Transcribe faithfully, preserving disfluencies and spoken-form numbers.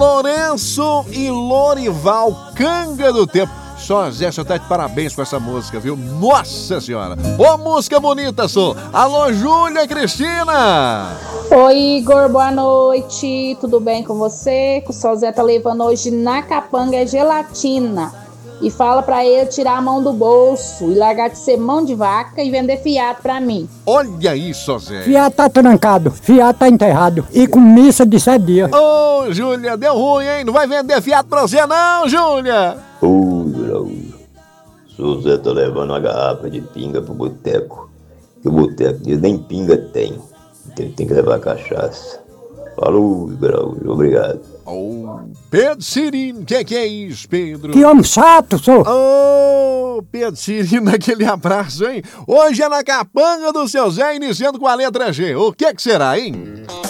Lourenço e Lorival, Canga do Tempo. Só Zé, você tá de parabéns com essa música, viu? Nossa Senhora! Ô, música bonita, sou! Alô, Júlia Cristina! Oi, Igor, boa noite. Tudo bem com você? O Só Zé tá levando hoje na capanga gelatina. E fala pra ele tirar a mão do bolso e largar de ser mão de vaca e vender fiado pra mim. Olha isso, Zé! Fiado tá trancado, fiado tá enterrado e com missa de sete dias. Ô, Júlia, deu ruim, hein? Não vai vender fiado pra você não, Júlia! Ui, Raul. O Zé tá levando uma garrafa de pinga pro boteco. Que o boteco diz nem pinga tem. Então ele tem que levar cachaça. Falou, Graúl, obrigado. Ô, Pedro Cirino, que que é isso, Pedro? Que homem chato, sou! Ô, Pedro Cirino, aquele abraço, hein? Hoje é na capanga do seu Zé, iniciando com a letra G. O que que será, hein?